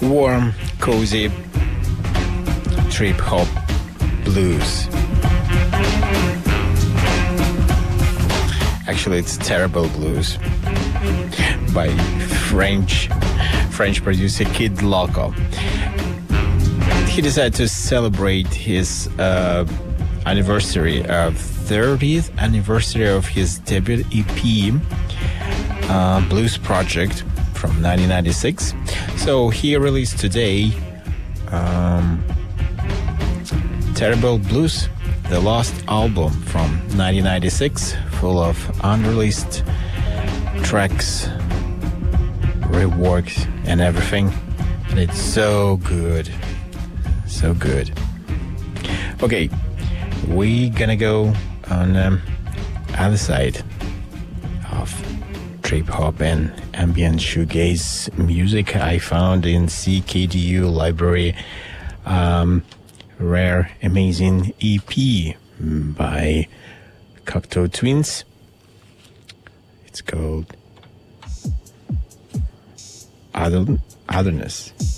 warm, cozy trip hop blues. Actually, it's Terrible Blues by French producer Kid Loco. He decided to celebrate his anniversary of 30th anniversary of his debut EP, Blues Project from 1996. So he released today Terrible Blues, the last album from 1996, full of unreleased tracks, reworks, and everything. And it's so good. So good. Okay, we gonna go on the other side of trip hop and ambient shoegaze music I found in CKDU library. Rare Amazing EP by Cocteau Twins. It's called Otherness.